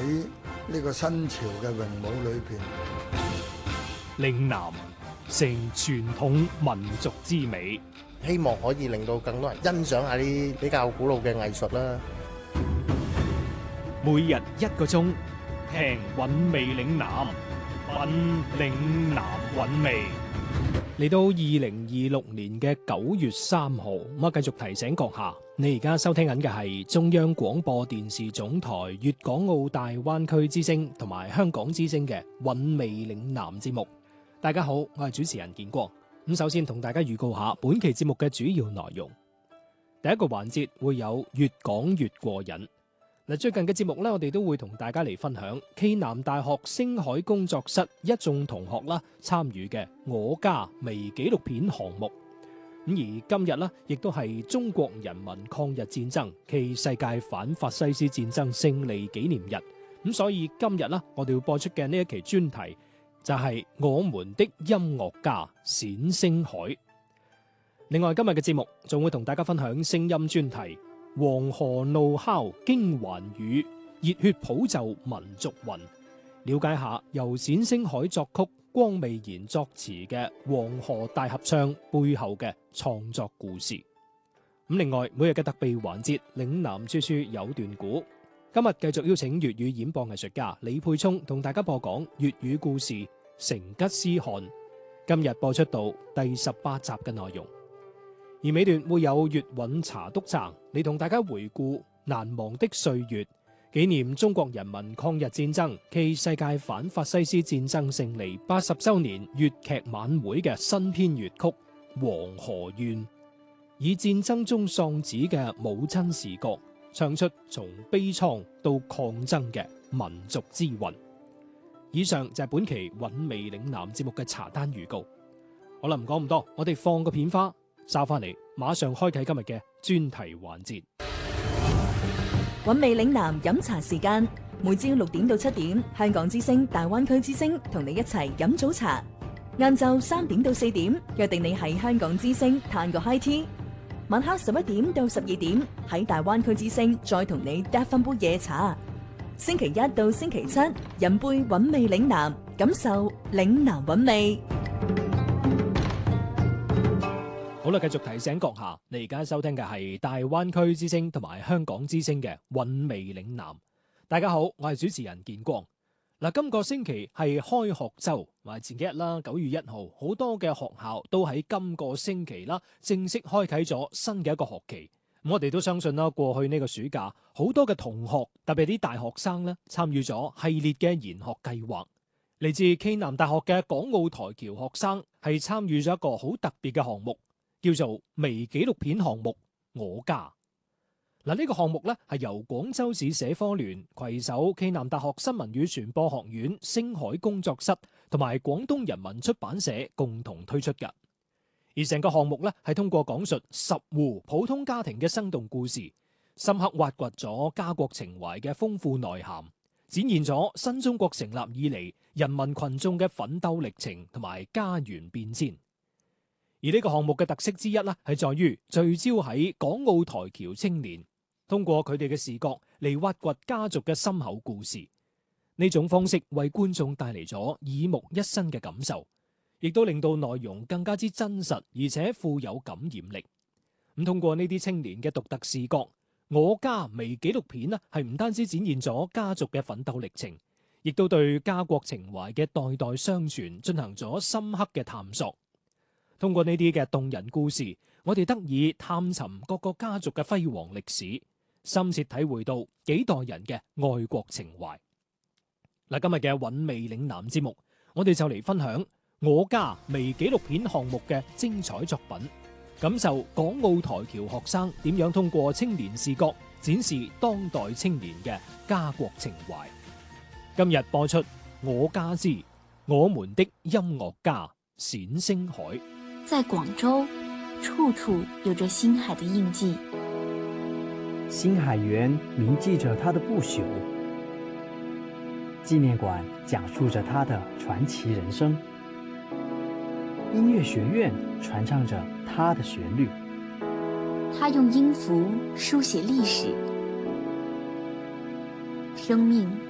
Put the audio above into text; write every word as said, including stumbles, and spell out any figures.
喺呢個新潮嘅詠舞裏邊。 嶺南成傳統民族之美， 希望可以令到更多人欣賞下啲比較古老嘅藝術啦。 每日一個鐘，聽韻味嶺南，品嶺南韻味。嚟到二零二六年嘅九月三號，咁啊繼續提醒閣下，你而家收聽緊嘅係中央廣播電視總台粵港澳大灣區之聲同埋香港之聲嘅韻味嶺南節目。大家好，我係主持人建光。咁首先同大家預告下本期節目嘅主要內容。第一個環節會有越講越過癮。嗱，最近嘅節目咧，我哋都會同大家嚟分享暨南大學星海工作室一眾同學啦參與嘅我家微紀錄片項目。咁而今日呢，亦都係中國人民抗日戰爭暨世界反法西斯戰爭勝利紀念日。咁所以今日呢，我哋要播出嘅呢一期專題就係我們的音樂家冼星海。另外今日嘅節目仲會同大家分享聲音專題。黃河怒哮驚寰宇，熱血普奏民族魂。了解下由冼星海作曲、光美賢作詞嘅《黃河大合唱》背後嘅創作故事。咁另外每日嘅特備環節嶺南著書有段古，今日繼續邀請粵語演播藝術家李沛聰同大家播講粵語故事《成吉思汗》。今日播出到第十八集嘅內容。而尾段會有粵韻茶督撐嚟同大家回顧難忘的歲月，紀念中國人民抗日戰爭暨世界反法西斯戰爭勝利八十週年粵劇晚會嘅新編粵曲《黃河怨》，以戰爭中喪子嘅母親視角，唱出從悲愴到抗爭嘅民族之魂。以上就係本期韻味嶺南節目嘅茶單預告。好啦，唔講咁多，我哋放個片花。收翻嚟，馬上開啟今日嘅專題環節。 韻味嶺南飲茶時間，每朝六點到七點，香港之聲、大灣區之聲同你一齊飲早茶。晏晝三點到四點，約定你喺香港之聲嘆個 high tea。晚黑十一點到十二點，喺大灣區之聲再同你嗒翻杯夜茶。星期一到星期七，飲杯韻味嶺南，感受嶺南韻味。 好啦，繼續提醒閣下，你而家收聽嘅係大灣區之聲同埋香港之聲嘅韻味嶺南。大家好，我係主持人建光。嗱，今個星期係開學週，或前幾日啦，九月一號，好多嘅學校都喺今個星期啦，正式開啟咗新嘅一個學期。咁我哋都相信啦，過去呢個暑假，好多嘅同學，特別啲大學生咧，參與咗系列嘅研學計劃。嚟自暨南大學嘅港澳台僑學生係參與咗一個好特別嘅項目。叫做微紀錄片項目我家。嗱，呢個項目咧係由廣州市社科聯攜手暨南大學新聞與傳播學院星海工作室同埋廣東人民出版社共同推出嘅。而成個項目咧係通過講述十戶普通家庭嘅生動故事，深刻挖掘咗家國情懷嘅豐富內涵，展現咗新中國成立以嚟人民群眾嘅奮鬥歷程同埋家園變遷。而呢個項目嘅特色之一咧，係在於聚焦喺港澳台僑青年，通過佢哋嘅視角嚟挖掘家族嘅深厚故事。呢種方式為觀眾帶嚟咗耳目一新嘅感受，亦都令到內容更加之真實，而且富有感染力。咁通過呢啲青年嘅獨特視角，我家微紀錄片咧係唔單止展現咗家族嘅奮鬥歷程，亦都對家國情懷嘅代代相傳進行咗深刻嘅探索。通過呢啲嘅動人故事，我哋得以探尋各個家族嘅輝煌歷史，深切體會到幾代人嘅愛國情懷。嗱，今日嘅韻味嶺南節目，我哋就嚟分享我家微紀錄片項目嘅精彩作品，感受港澳台僑學生點樣通過青年視角展示當代青年嘅家國情懷。今日播出我家之我們的音樂家冼星海。 在廣州，處處有着星海的印記。 星海園銘記着他的不朽，紀念館講述着他的傳奇人生，音樂學院傳唱着他的旋律。 他用音符書寫歷史，生命